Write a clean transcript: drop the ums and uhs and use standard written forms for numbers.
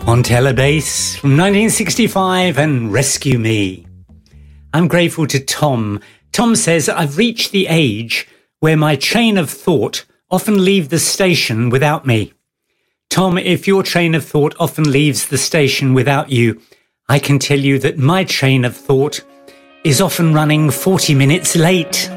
Fontella Bass from 1965 and Rescue Me. I'm grateful to Tom. Tom says, I've reached the age where my train of thought often leave the station without me. Tom, if your train of thought often leaves the station without you, I can tell you that my train of thought is often running 40 minutes late.